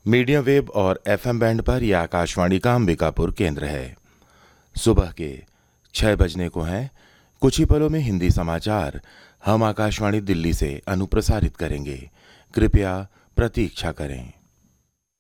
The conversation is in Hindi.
मीडियम वेव और एफएम बैंड पर यह आकाशवाणी का अंबिकापुर केंद्र है। सुबह के 6 बजने को हैं। कुछ ही पलों में हिंदी समाचार हम आकाशवाणी दिल्ली से अनुप्रसारित करेंगे। कृपया प्रतीक्षा करें।